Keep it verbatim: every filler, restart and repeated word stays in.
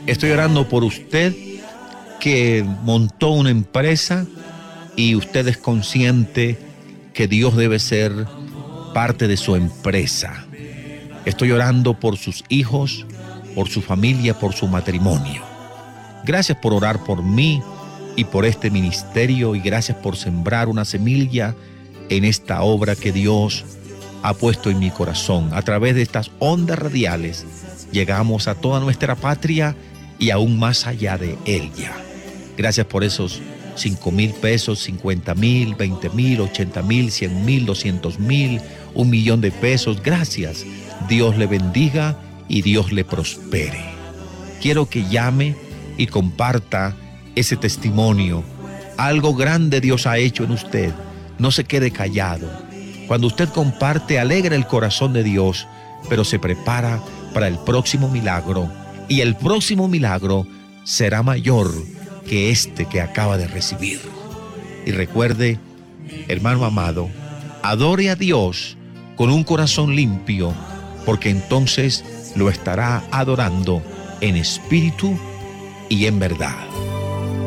Estoy orando por usted que montó una empresa y usted es consciente que Dios debe ser parte de su empresa. Estoy orando por sus hijos, por su familia, por su matrimonio. Gracias por orar por mí y por este ministerio, y gracias por sembrar una semilla en esta obra que Dios ha puesto en mi corazón. A través de estas ondas radiales llegamos a toda nuestra patria y aún más allá de ella. Gracias por esos cinco mil pesos, cincuenta mil, veinte mil, ochenta mil, cien mil, doscientos mil, un millón de pesos. Gracias. Dios le bendiga y Dios le prospere. Quiero que llame y comparta ese testimonio. Algo grande Dios ha hecho en usted. No se quede callado. Cuando usted comparte, alegra el corazón de Dios, pero se prepara para el próximo milagro. Y el próximo milagro será mayor que este que acaba de recibir. Y recuerde, hermano amado, adore a Dios con un corazón limpio, porque entonces lo estará adorando en espíritu y en verdad.